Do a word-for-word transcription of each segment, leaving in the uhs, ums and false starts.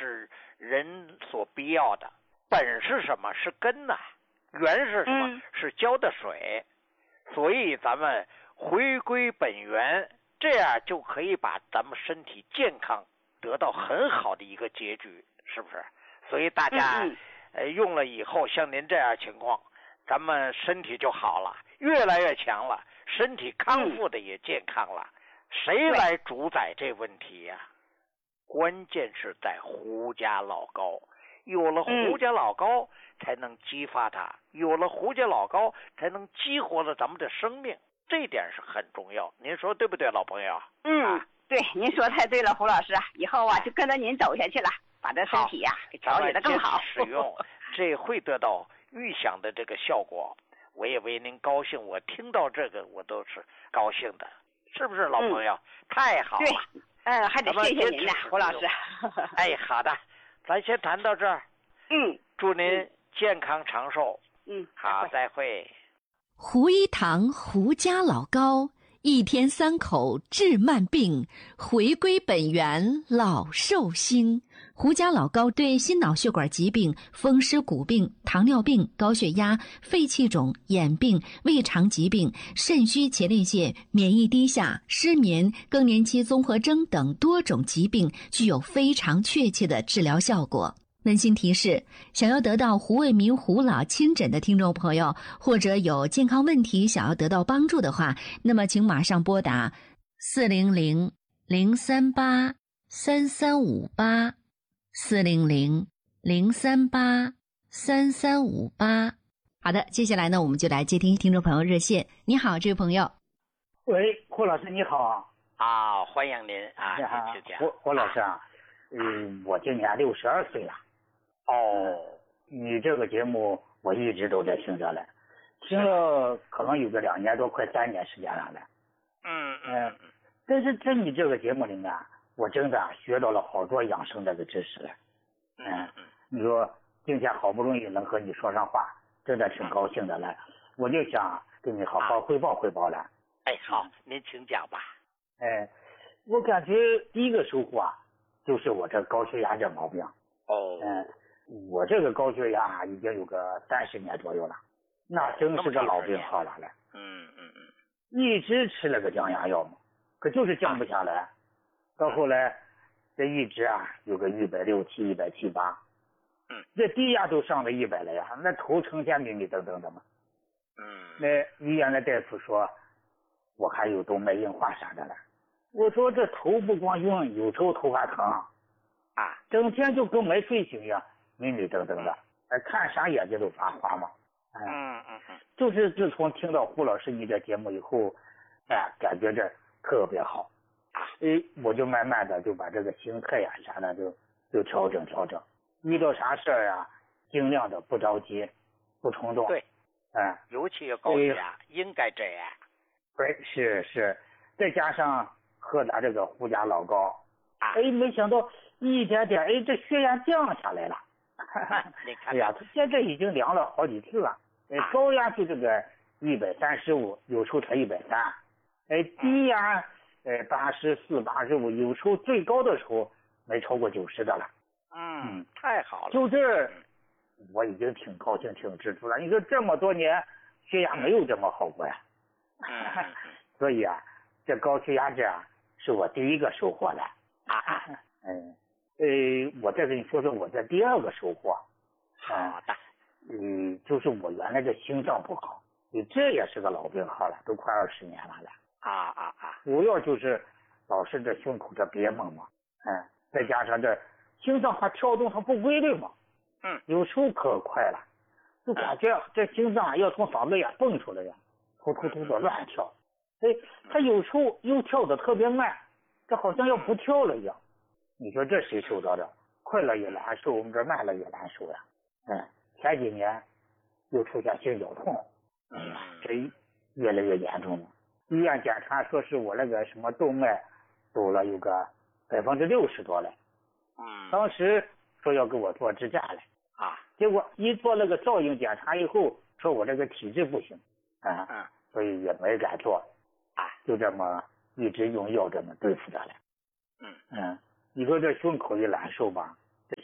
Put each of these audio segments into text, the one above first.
是人所必要的。本是什么？是根呐、啊。源是什么？ 嗯、 是浇的水。所以咱们回归本源，这样就可以把咱们身体健康得到很好的一个结局，是不是？所以大家、 嗯、 呃用了以后，像您这样情况，咱们身体就好了，越来越强了，身体康复的也健康了。嗯、谁来主宰这问题呀、啊？关键是在胡家老高。有了胡家老高、嗯、才能激发它，有了胡家老高才能激活了咱们的生命，这一点是很重要。您说对不对，老朋友？ 嗯、啊、对，您说太对了，胡老师，以后啊就跟着您走下去了，把这身体呀、啊、给调理得更好， 使用这会得到预想的这个效果。我也为您高兴，我听到这个我都是高兴的，是不是老朋友？嗯、太好了。 对，嗯，还得谢谢您呢，胡老师。 哎，好的。咱先谈到这儿， 嗯， 祝您健康长寿。 嗯， 好，再会。 胡一堂胡家老高，一天三口治慢病，回归本源老寿星。胡家老高对心脑血管疾病、风湿骨病、糖尿病、高血压、肺气肿、眼病、胃肠疾病、肾虚前列腺、免疫低下、失眠、更年期综合征等多种疾病具有非常确切的治疗效果。温馨提示：想要得到胡卫民胡老亲诊的听众朋友，或者有健康问题想要得到帮助的话，那么请马上拨打四零零零三八三三五八。四零零零三八三三五八。好的，接下来呢，我们就来接听听众朋友热线。你好，这位朋友。 喂，胡老师你好。 啊，欢迎您啊， 您请讲。胡胡老师啊，嗯，我今年六十二岁了。 哦， 你这个节目我一直都在听着了，听了可能有个两年多，快三年时间了了。 嗯嗯，但是在你这个节目里面，我真的学到了好多养生的个知识了。嗯，你说今天好不容易能和你说上话，真的挺高兴的了。我就想跟你好好汇报汇报了。啊、 哎，好，您请讲吧。 哎，我感觉第一个收获啊，就是我这高血压这毛病。 哦。 嗯，我这个高血压已经有个三十年左右了，那真是个老病号了了。 嗯嗯嗯。 一直吃了个降压药嘛，可就是降不下来。啊、到后来。这一直啊有个一百六七、一百七八， 嗯， 这低压都上了一百了呀，那头成天迷迷瞪瞪的嘛。 嗯， 那医院的大夫说，我还有动脉硬化啥的了。我说这头不光晕，有时候头还疼， 啊， 整天就跟没睡醒一样，迷迷瞪瞪的，哎，看啥眼睛都发花嘛。 哎、嗯嗯嗯， 就是自从听到胡老师你这节目以后，哎，感觉这特别好。哎，我就慢慢的就把这个心态呀啥的就就调整调整，遇到啥事儿啊，尽量的不着急，不冲动。 对， 嗯， 尤其要高血压，哎、应该这样。 对，是是，再加上喝咱这个胡家老高， 啊、 哎，没想到一点点，哎，这血压降下来了。 你看， 哎呀，他现在已经量了好几次了，哎， 啊、 高压就这个一百三十五，有时候才一百三，哎，低压。嗯呃，八十四、八十五，有时候最高的时候没超过九十的了。 嗯，嗯太好了。 就这，我已经挺高兴、挺知足了。你说这么多年血压没有这么好过呀。 嗯、 所以啊，这高血压这是我第一个收获了。 啊， 嗯，呃，我再跟你说说我这第二个收获。 好的。 嗯，就是我原来这心脏不好，这也是个老病号了，都快二十年了了。 啊啊啊！ 主要就是老是这胸口这憋闷嘛，嗯，再加上这心脏它跳动它不规律嘛， 嗯， 有时候可快了，就感觉这心脏要从嗓子眼蹦出来呀，突突突的乱跳，哎，它有时候又跳的特别慢，这好像要不跳了一样。你说这谁受得了？快了也难受，我们这慢了也难受呀。嗯，前几年又出现心绞痛， 嗯， 这越来越严重了。医院检查说是我那个什么动脉堵了有个百分之六十多了， 嗯， 当时说要给我做支架了啊， 结果一做那个照应检查以后，说我这个体质不行，啊， 嗯， 所以也没敢做， 啊， 就这么一直用药这么对付着了， 嗯嗯，你说这胸口一难受吧，这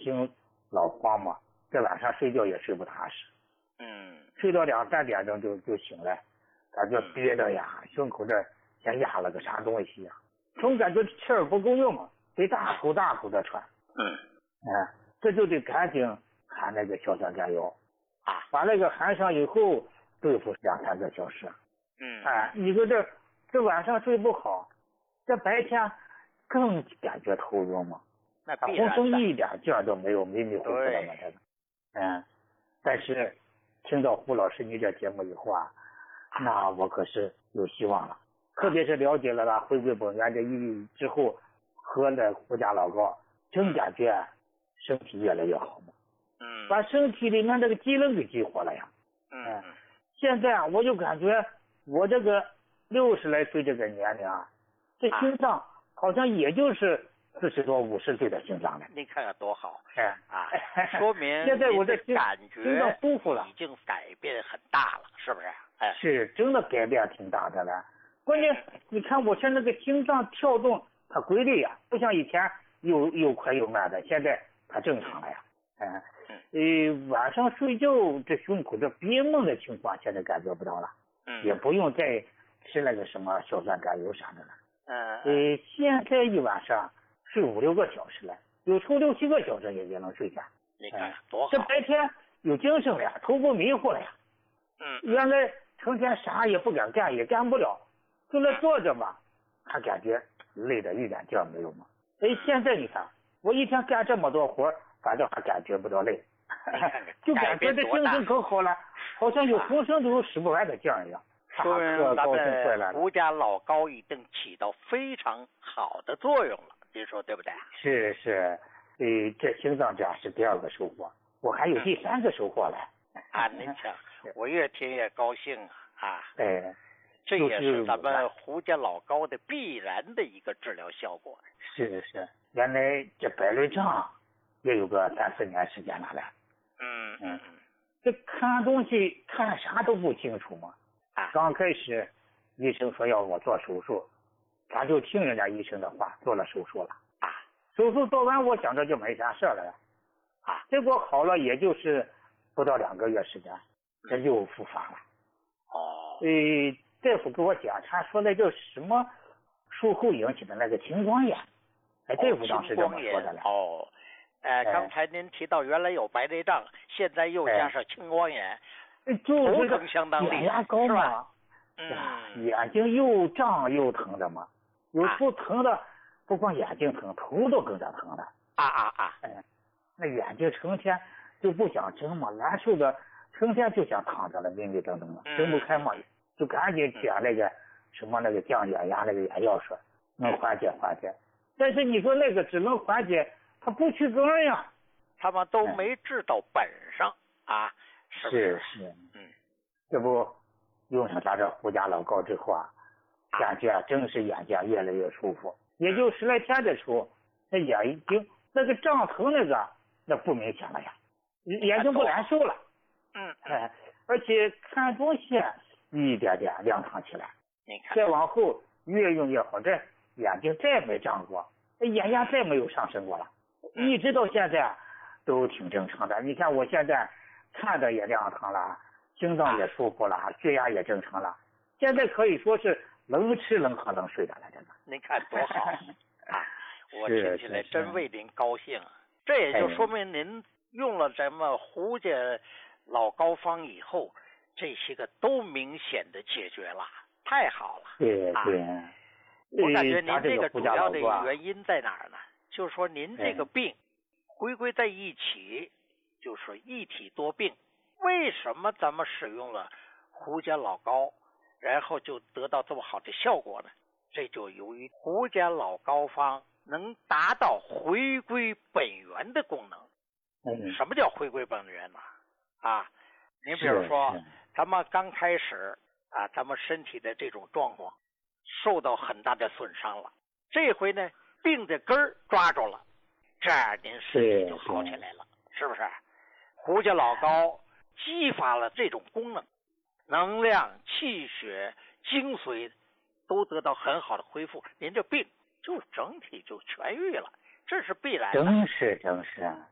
心老慌嘛，这晚上睡觉也睡不踏实。 嗯， 睡到两三点钟就就醒了，感觉憋着呀，胸口这像压了个啥东西呀，总感觉气儿不够用嘛，得大口大口的喘。 嗯， 哎，这就得赶紧含那个硝酸甘油啊， 把那个含上以后对付两三个小时。 嗯， 哎，你说这这晚上睡不好，这白天更感觉头晕嘛， 那他浑身一点劲儿都没有，迷迷糊糊的嘛，这个。嗯，但是听到胡老师你这节目以后啊，那我可是有希望了。特别是了解了他回归本源这一之后，喝了胡家老膏，真感觉身体越来越好嘛。 嗯， 把身体里面这个机能给激活了呀。 嗯， 现在我就感觉我这个六十来岁这个年龄啊，这心脏好像也就是四十多五十岁的心脏了。 你看看多好！ 哎啊，说明现在我这感觉心脏舒服了， 已经改变很大了，是不是？哎， 是真的改变挺大的了。关键你看我现在这个心脏跳动它规律呀，不像以前又又快又慢的，现在它正常了呀。嗯，呃，晚上睡觉这胸口这憋闷的情况现在感觉不到了， 嗯， 也不用再吃那个什么硝酸甘油啥的了。 嗯， 呃，现在一晚上睡五六个小时了，有时候六七个小时也也能睡下。 你看多好！ 这白天有精神了呀，头不迷糊了呀。 嗯， 原来成天啥也不敢干，也干不了，就那坐着嘛，还感觉累得一点劲儿没有嘛。哎，现在你看，我一天干这么多活，反正还感觉不到累，就感觉这精神可好了，好像有浑身都有使不完的劲儿一样。 说明咱们胡家老膏已经起到非常好的作用了，你说对不对？ 是是，呃，这心脏这是第二个收获，我还有第三个收获嘞。 啊，您瞧，我越听越高兴啊！啊， 哎， 这也是咱们胡家老膏的必然的一个治疗效果。 是是，原来这白内障也有个三四年时间了嘞。 嗯嗯嗯， 这看东西看啥都不清楚嘛。 啊， 刚开始医生说要我做手术，咱就听人家医生的话，做了手术了。 啊， 手术做完，我想着就没啥事了呀。 啊， 结果好了，也就是不到两个月时间，这又复发了。 哦， 呃，大夫给我检查说那叫什么术后引起的那个青光眼，哎，大夫当时这么说的了。 哦，呃，刚才您提到原来有白内障，现在又加上青光眼， 就是头疼相当厉害， 眼压高嘛， 嗯， 眼睛又胀又疼的嘛，有时候疼的不光眼睛疼，头都跟着疼了。 啊啊啊！ 哎，那眼睛成天就不想睁嘛，难受的成天就想躺着了，迷迷瞪瞪的，睁不开嘛，就赶紧点那个什么那个降眼压那个眼药水，能缓解缓解。但是你说那个只能缓解，它不去根呀， 他们都没治到本上啊，是不是？ 是是， 嗯， 这不用上咱这胡家老膏之后啊，感觉啊真是眼睛越来越舒服，也就十来天的时候，那眼睛那个胀疼那个那不明显了呀，眼睛不难受了。 嗯， 哎，而且看东西一点点亮堂起来。 你看， 再往后越用越好，这眼睛再没胀过，眼压再没有上升过了，一直到现在都挺正常的。你看我现在看的也亮堂了，心脏也舒服了，血压也正常了，现在可以说是能吃能喝能睡的了，这个。 您看多好啊！我听起来真为您高兴啊！这也就说明您用了咱们胡家老膏方以后，这些个都明显的解决了，太好了。 对对。 啊，我感觉您这个主要的原因在哪儿呢？就是说您这个病回归在一起，就是一体多病。为什么咱们使用了胡家老膏，然后就得到这么好的效果呢？这就由于胡家老膏方能达到回归本源的功能。 嗯， 什么叫回归本源呢？啊，您比如说，咱们刚开始啊，咱们身体的这种状况受到很大的损伤了，这回呢，病的根儿抓住了，这样您身体就好起来了，是不是？胡家老膏激发了这种功能，能量、气血、精髓都得到很好的恢复，您这病就整体就痊愈了，这是必然的。 真是真是。